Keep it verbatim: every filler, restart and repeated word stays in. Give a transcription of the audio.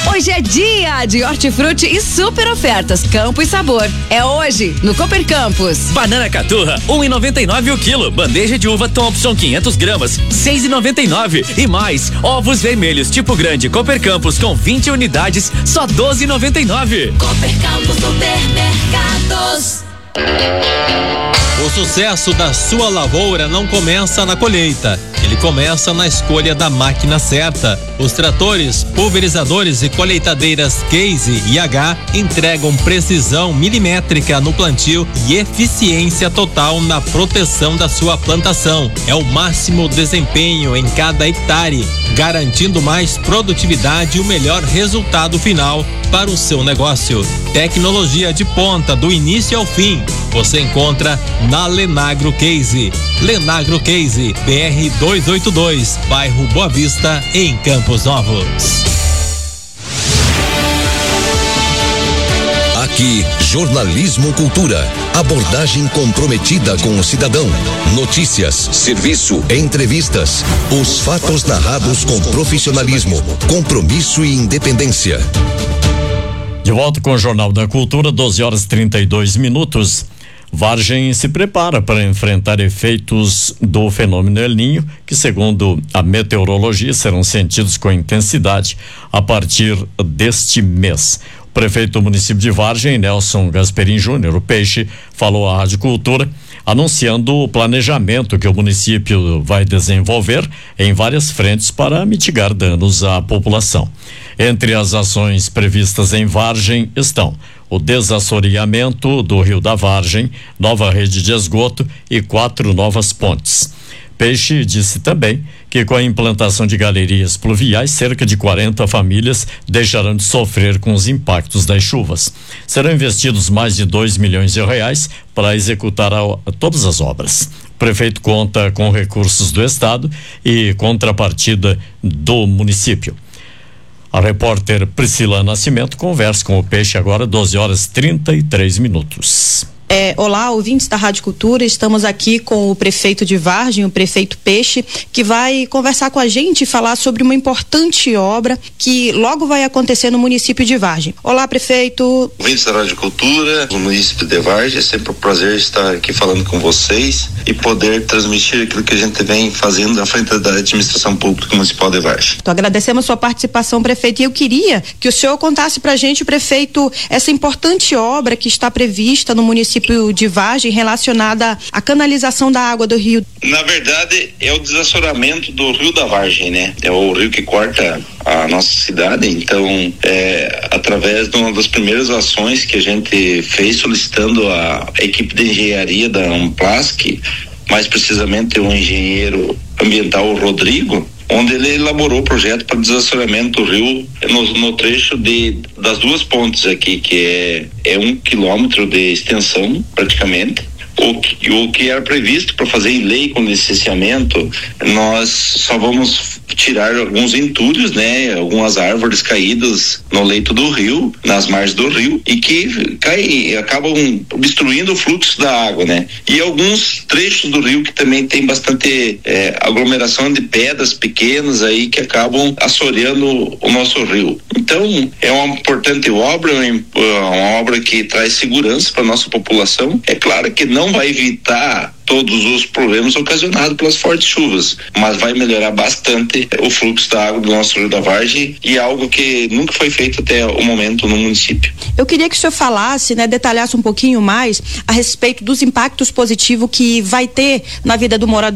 Hoje é dia de hortifruti e super ofertas. Campo e Sabor. É hoje, no Cooper Campus. Banana caturra, um e noventa e nove o quilo. Bandeja de uva Thompson, quinhentas gramas, seis e noventa e nove. E mais, ovos vermelhos tipo grande Cooper Campus com vinte unidades, só doze e noventa e nove. Cooper Campus Supermercados. O sucesso da sua lavoura não começa na colheita, ele começa na escolha da máquina certa. Os tratores, pulverizadores e colheitadeiras Case e H entregam precisão milimétrica no plantio e eficiência total na proteção da sua plantação. É o máximo desempenho em cada hectare, garantindo mais produtividade e o melhor resultado final para o seu negócio. Tecnologia de ponta do início ao fim, você encontra na Lenagro Case. Lenagro Case, B R duzentos e oitenta e dois, bairro Boa Vista, em Campos Novos. Aqui, Jornalismo Cultura. Abordagem comprometida com o cidadão. Notícias, serviço, entrevistas. Os fatos narrados com profissionalismo, compromisso e independência. De volta com o Jornal da Cultura, doze horas e trinta e dois minutos. Vargem se prepara para enfrentar efeitos do fenômeno El Niño, que, segundo a meteorologia, serão sentidos com intensidade a partir deste mês. O prefeito do município de Vargem, Nelson Gasperin Júnior, o Peixe, falou à Rádio Cultura, anunciando o planejamento que o município vai desenvolver em várias frentes para mitigar danos à população. Entre as ações previstas em Vargem estão o desassoreamento do Rio da Vargem, nova rede de esgoto e quatro novas pontes. Peixe disse também que com a implantação de galerias pluviais, cerca de quarenta famílias deixarão de sofrer com os impactos das chuvas. Serão investidos mais de dois milhões de reais para executar a, a todas as obras. O prefeito conta com recursos do estado e contrapartida do município. A repórter Priscila Nascimento conversa com o Peixe agora, doze horas e trinta e três minutos. É, olá, ouvintes da Rádio Cultura, estamos aqui com o prefeito de Vargem, o prefeito Peixe, que vai conversar com a gente e falar sobre uma importante obra que logo vai acontecer no município de Vargem. Olá, prefeito. Ouvintes da Rádio Cultura, no município de Vargem, é sempre um prazer estar aqui falando com vocês e poder transmitir aquilo que a gente vem fazendo à frente da administração pública municipal de Vargem. Então, agradecemos a sua participação, prefeito, e eu queria que o senhor contasse pra gente, prefeito, essa importante obra que está prevista no município de Vargem relacionada à canalização da água do rio. Na verdade, é o desassoreamento do Rio da Vargem, né? É o rio que corta a nossa cidade, então é, através de uma das primeiras ações que a gente fez solicitando a equipe de engenharia da Amplasc, mais precisamente o engenheiro ambiental Rodrigo, onde ele elaborou o projeto para desassoreamento do rio no, no trecho de, das duas pontes aqui, que é, é um quilômetro de extensão, praticamente. O que, o que era previsto para fazer em lei com licenciamento, nós só vamos tirar alguns entulhos, né? Algumas árvores caídas no leito do rio, nas margens do rio, e que caem, acabam obstruindo o fluxo da água, né? E alguns trechos do rio que também tem bastante é, aglomeração de pedras pequenas aí que acabam assoreando o nosso rio. Então, é uma importante obra, uma obra que traz segurança para nossa população. É claro que não vai evitar todos os problemas ocasionados pelas fortes chuvas, mas vai melhorar bastante o fluxo da água do nosso Rio da Vargem, e algo que nunca foi feito até o momento no município. Eu queria que o senhor falasse, né, detalhasse um pouquinho mais a respeito dos impactos positivos que vai ter na vida do morador